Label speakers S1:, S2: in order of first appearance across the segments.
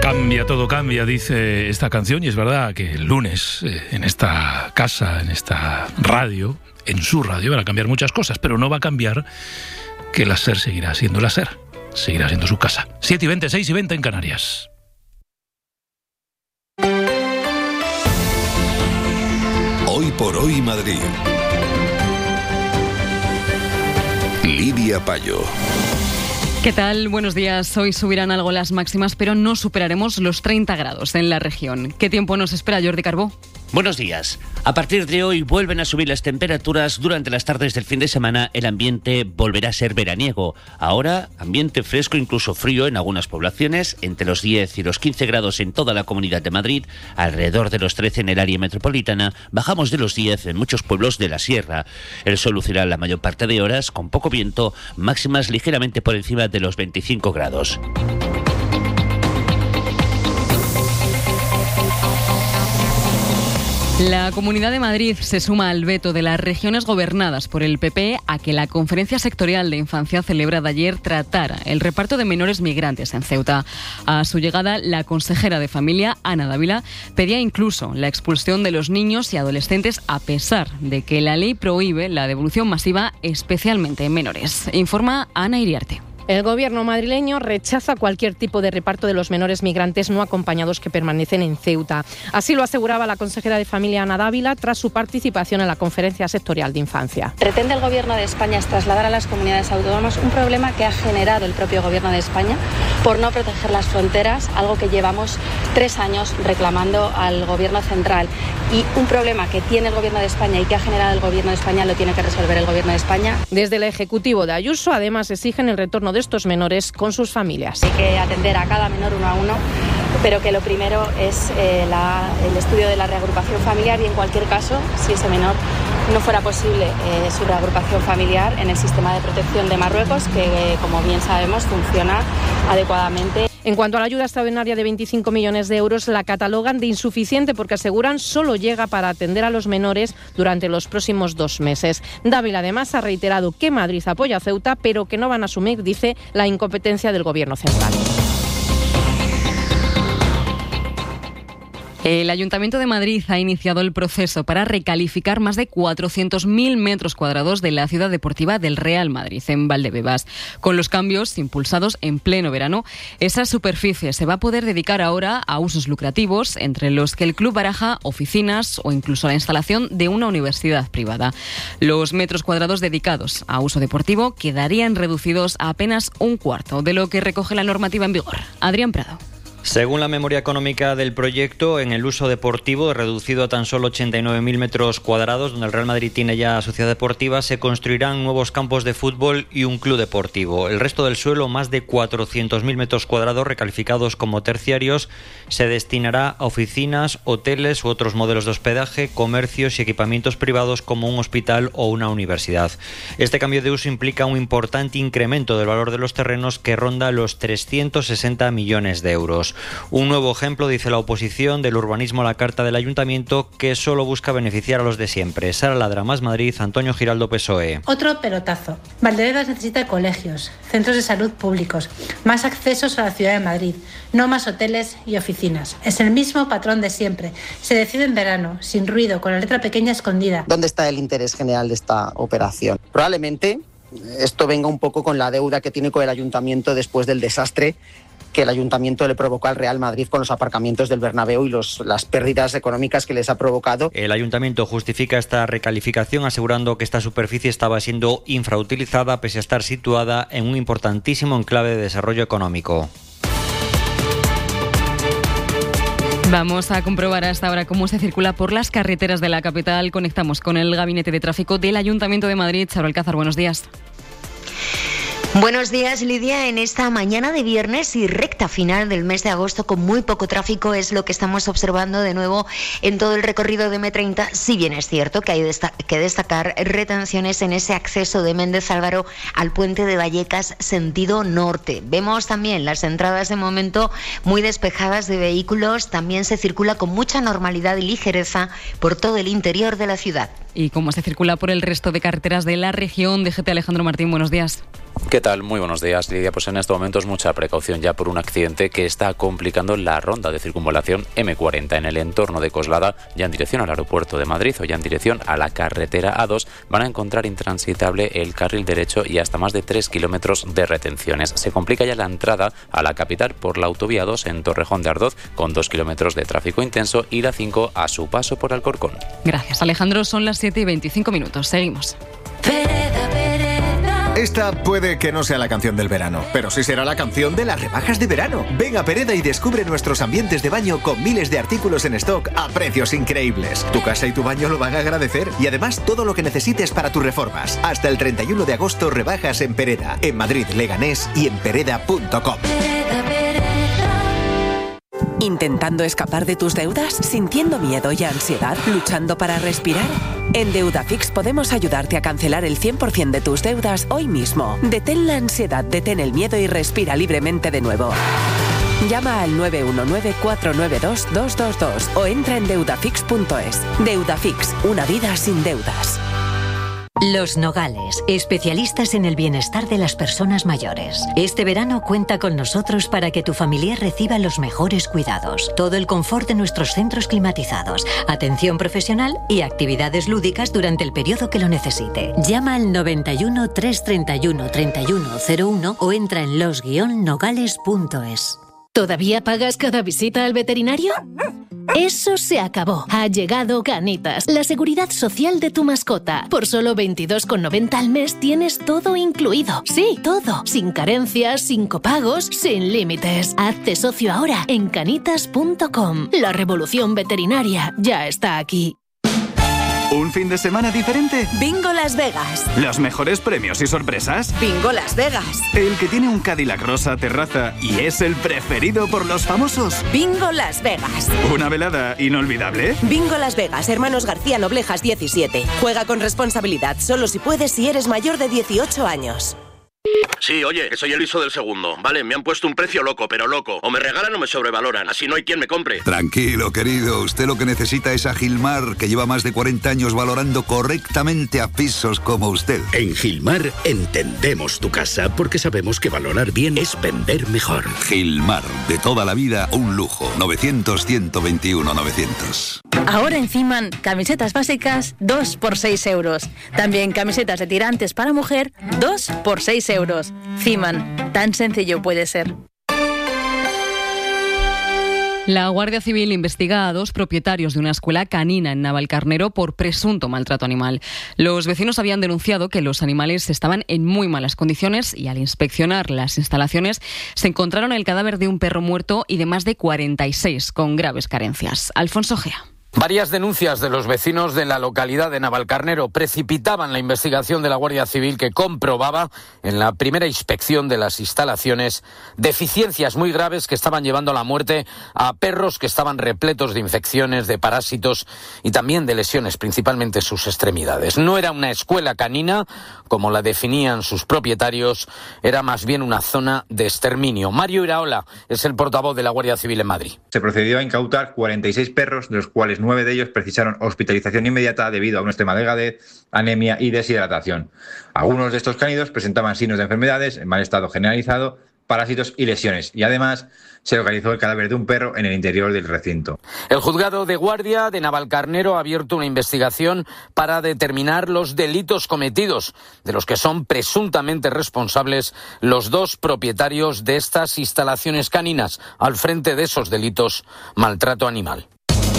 S1: Todo cambia, dice esta canción, y es verdad que el lunes en esta casa, en esta radio, en su radio, van a cambiar muchas cosas, pero no va a cambiar que la SER seguirá siendo la SER, seguirá siendo su casa. 7:20, 6:20 en Canarias.
S2: Hoy por hoy Madrid. Lidia Payo.
S3: ¿Qué tal? Buenos días. Hoy subirán algo las máximas, pero no superaremos los 30 grados en la región. ¿Qué tiempo nos espera, Jordi Carbó?
S4: Buenos días. A partir de hoy vuelven a subir las temperaturas. Durante las tardes del fin de semana el ambiente volverá a ser veraniego. Ahora, ambiente fresco, incluso frío en algunas poblaciones, entre los 10 y los 15 grados en toda la Comunidad de Madrid, alrededor de los 13 en el área metropolitana, bajamos de los 10 en muchos pueblos de la sierra. El sol lucirá la mayor parte de horas, con poco viento, máximas ligeramente por encima de los 25 grados.
S3: La Comunidad de Madrid se suma al veto de las regiones gobernadas por el PP a que la Conferencia Sectorial de Infancia celebrada ayer tratara el reparto de menores migrantes en Ceuta. A su llegada, la consejera de Familia, Ana Dávila, pedía incluso la expulsión de los niños y adolescentes a pesar de que la ley prohíbe la devolución masiva, especialmente en menores. Informa Ana Iriarte.
S5: El gobierno madrileño rechaza cualquier tipo de reparto de los menores migrantes no acompañados que permanecen en Ceuta. Así lo aseguraba la consejera de Familia, Ana Dávila, tras su participación en la Conferencia Sectorial de Infancia.
S6: Pretende el Gobierno de España trasladar a las comunidades autónomas un problema que ha generado el propio Gobierno de España por no proteger las fronteras, algo que llevamos 3 años reclamando al Gobierno central. Y un problema que tiene el Gobierno de España y que ha generado el Gobierno de España lo tiene que resolver el Gobierno de España.
S5: Desde el Ejecutivo de Ayuso, además, exigen el retorno de estos menores con sus familias.
S6: Hay que atender a cada menor uno a uno, pero que lo primero es el estudio de la reagrupación familiar y, en cualquier caso, si ese menor no fuera posible su reagrupación familiar, en el sistema de protección de Marruecos, que como bien sabemos funciona adecuadamente.
S5: En cuanto a la ayuda extraordinaria de 25 millones de euros, la catalogan de insuficiente porque aseguran solo llega para atender a los menores durante los próximos 2 meses. Dávila además ha reiterado que Madrid apoya a Ceuta, pero que no van a asumir, dice, la incompetencia del Gobierno central.
S3: El Ayuntamiento de Madrid ha iniciado el proceso para recalificar más de 400.000 metros cuadrados de la ciudad deportiva del Real Madrid, en Valdebebas. Con los cambios impulsados en pleno verano, esa superficie se va a poder dedicar ahora a usos lucrativos, entre los que el club baraja oficinas o incluso la instalación de una universidad privada. Los metros cuadrados dedicados a uso deportivo quedarían reducidos a apenas un cuarto de lo que recoge la normativa en vigor. Adrián Prado.
S7: Según la memoria económica del proyecto, en el uso deportivo, reducido a tan solo 89.000 metros cuadrados, donde el Real Madrid tiene ya sociedad deportiva, se construirán nuevos campos de fútbol y un club deportivo. El resto del suelo, más de 400.000 metros cuadrados recalificados como terciarios, se destinará a oficinas, hoteles u otros modelos de hospedaje, comercios y equipamientos privados como un hospital o una universidad. Este cambio de uso implica un importante incremento del valor de los terrenos que ronda los 360 millones de euros. Un nuevo ejemplo, dice la oposición, del urbanismo a la carta del Ayuntamiento, que solo busca beneficiar a los de siempre. Sara Ladra, Más Madrid, Antonio Giraldo, PSOE.
S8: Otro pelotazo. Valdebebas necesita colegios, centros de salud públicos, más accesos a la ciudad de Madrid, no más hoteles y oficinas. Es el mismo patrón de siempre. Se decide en verano, sin ruido, con la letra pequeña escondida.
S9: ¿Dónde está el interés general de esta operación? Probablemente esto venga un poco con la deuda que tiene con el Ayuntamiento después del desastre que el Ayuntamiento le provocó al Real Madrid con los aparcamientos del Bernabéu y las pérdidas económicas que les ha provocado.
S7: El Ayuntamiento justifica esta recalificación asegurando que esta superficie estaba siendo infrautilizada pese a estar situada en un importantísimo enclave de desarrollo económico.
S3: Vamos a comprobar hasta ahora cómo se circula por las carreteras de la capital. Conectamos con el Gabinete de Tráfico del Ayuntamiento de Madrid. Charo Alcázar, buenos días.
S10: Buenos días, Lidia. En esta mañana de viernes y recta final del mes de agosto, con muy poco tráfico, es lo que estamos observando de nuevo en todo el recorrido de M30. Si bien es cierto que hay que destacar retenciones en ese acceso de Méndez Álvaro al puente de Vallecas sentido norte. Vemos también las entradas de momento muy despejadas de vehículos. También se circula con mucha normalidad y ligereza por todo el interior de la ciudad.
S3: y cómo se circula por el resto de carreteras de la región. DGT Alejandro Martín, buenos días.
S11: ¿Qué tal? Muy buenos días, Lidia. Pues en estos momentos mucha precaución ya por un accidente que está complicando la ronda de circunvalación M40 en el entorno de Coslada, ya en dirección al aeropuerto de Madrid o ya en dirección a la carretera A2. Van a encontrar intransitable el carril derecho y hasta más de 3 kilómetros de retenciones. Se complica ya la entrada a la capital por la autovía 2 en Torrejón de Ardoz con 2 kilómetros de tráfico intenso y la 5 a su paso por Alcorcón.
S3: Gracias, Alejandro. Son las 7:25. Seguimos.
S12: Esta puede que no sea la canción del verano, pero sí será la canción de las rebajas de verano. Ven a Pereda y descubre nuestros ambientes de baño con miles de artículos en stock a precios increíbles. Tu casa y tu baño lo van a agradecer y además todo lo que necesites para tus reformas. Hasta el 31 de agosto rebajas en Pereda, en Madrid, Leganés y en pereda.com.
S13: ¿Intentando escapar de tus deudas? ¿Sintiendo miedo y ansiedad? ¿Luchando para respirar? En Deudafix podemos ayudarte a cancelar el 100% de tus deudas hoy mismo. Detén la ansiedad, detén el miedo y respira libremente de nuevo. Llama al 919-492-222 o entra en deudafix.es. Deudafix, una vida sin deudas.
S14: Los Nogales, especialistas en el bienestar de las personas mayores. Este verano cuenta con nosotros para que tu familiar reciba los mejores cuidados. Todo el confort de nuestros centros climatizados, atención profesional y actividades lúdicas durante el periodo que lo necesite. Llama al 91 331 3101 o entra en los-nogales.es.
S15: ¿Todavía pagas cada visita al veterinario? Eso se acabó. Ha llegado Canitas, la seguridad social de tu mascota. Por solo 22,90 al mes tienes todo incluido. Sí, todo. Sin carencias, sin copagos, sin límites. Hazte socio ahora en canitas.com. La revolución veterinaria ya está aquí.
S16: ¿Un fin de semana diferente?
S17: Bingo Las Vegas.
S16: ¿Los mejores premios y sorpresas?
S17: Bingo Las Vegas.
S16: ¿El que tiene un Cadillac rosa terraza y es el preferido por los famosos?
S17: Bingo Las Vegas.
S16: ¿Una velada inolvidable?
S17: Bingo Las Vegas, Hermanos García Noblejas 17. Juega con responsabilidad, solo si puedes si eres mayor de 18 años.
S18: Sí, oye, que soy el ISO del segundo. Vale, me han puesto un precio loco, pero loco. O me regalan o me sobrevaloran. Así no hay quien me compre.
S19: Tranquilo, querido. Usted lo que necesita es a Gilmar, que lleva más de 40 años valorando correctamente a pisos como usted.
S20: En Gilmar entendemos tu casa porque sabemos que valorar bien es vender mejor.
S19: Gilmar, de toda la vida, un lujo. 900-121-900.
S21: Ahora en Fiman, camisetas básicas 2 por 6 euros. También camisetas de tirantes para mujer 2 por 6 euros. Fiman, tan sencillo puede ser.
S3: La Guardia Civil investiga a 2 propietarios de una escuela canina en Navalcarnero por presunto maltrato animal. Los vecinos habían denunciado que los animales estaban en muy malas condiciones y al inspeccionar las instalaciones se encontraron el cadáver de un perro muerto y de más de 46 con graves carencias. Alfonso Gea.
S22: Varias denuncias de los vecinos de la localidad de Navalcarnero precipitaban la investigación de la Guardia Civil, que comprobaba en la primera inspección de las instalaciones deficiencias muy graves que estaban llevando a la muerte a perros que estaban repletos de infecciones, de parásitos y también de lesiones, principalmente sus extremidades. No era una escuela canina, como la definían sus propietarios, era más bien una zona de exterminio. Mario Iraola es el portavoz de la Guardia Civil en Madrid.
S23: Se procedió a incautar 46 perros, de los cuales 9 de ellos precisaron hospitalización inmediata debido a una extrema delgadez, anemia y deshidratación. Algunos de estos cánidos presentaban signos de enfermedades, en mal estado generalizado, parásitos y lesiones, y además se localizó el cadáver de un perro en el interior del recinto.
S22: El juzgado de guardia de Navalcarnero ha abierto una investigación para determinar los delitos cometidos, de los que son presuntamente responsables los 2 propietarios de estas instalaciones caninas, al frente de esos delitos, maltrato animal.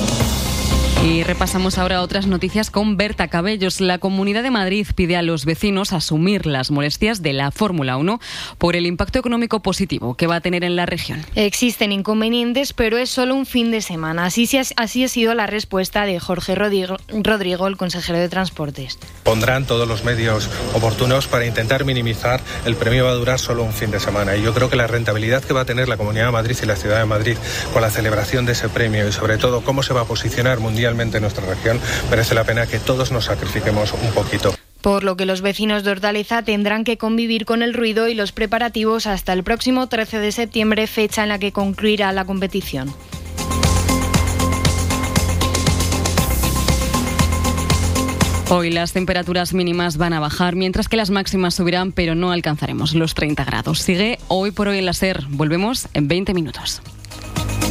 S3: Y repasamos ahora otras noticias con Berta Cabellos. La Comunidad de Madrid pide a los vecinos asumir las molestias de la Fórmula 1 por el impacto económico positivo que va a tener en la región.
S24: Existen inconvenientes, pero es solo un fin de semana. Así ha sido la respuesta de Jorge Rodrigo, el consejero de Transportes.
S25: Pondrán todos los medios oportunos para intentar minimizar. El premio va a durar solo un fin de semana y yo creo que la rentabilidad que va a tener la Comunidad de Madrid y la Ciudad de Madrid con la celebración de ese premio y sobre todo cómo se va a posicionar mundialmente en nuestra región, merece la pena que todos nos sacrifiquemos un poquito.
S24: Por lo que los vecinos de Hortaleza tendrán que convivir con el ruido y los preparativos hasta el próximo 13 de septiembre, fecha en la que concluirá la competición.
S3: Hoy las temperaturas mínimas van a bajar, mientras que las máximas subirán, pero no alcanzaremos los 30 grados. Sigue Hoy por Hoy en la SER. Volvemos en 20 minutos.